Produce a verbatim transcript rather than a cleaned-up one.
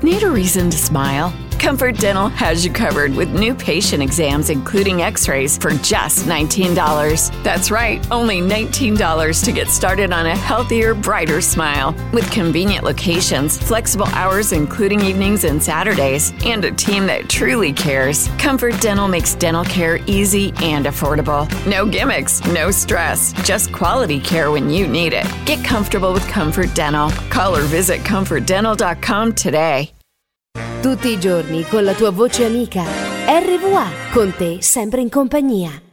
Need a reason to smile? Comfort Dental has you covered with new patient exams, including x-rays, for just nineteen dollars. That's right, only nineteen dollars to get started on a healthier, brighter smile. With convenient locations, flexible hours including evenings and Saturdays, and a team that truly cares, Comfort Dental makes dental care easy and affordable. No gimmicks, no stress, just quality care when you need it. Get comfortable with Comfort Dental. Call or visit comfort dental dot com today. Tutti i giorni con la tua voce amica. R V A, con te sempre in compagnia.